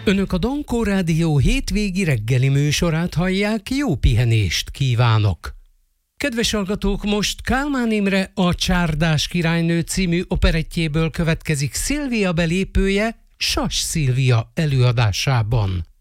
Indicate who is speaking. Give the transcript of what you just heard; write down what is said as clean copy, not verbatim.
Speaker 1: Önök a Dankó Rádió hétvégi reggeli műsorát hallják, jó pihenést kívánok! Kedves hallgatók, most Kálmán Imre a Csárdás királynő című operettjéből következik Szilvia belépője Sas Szilvia előadásában.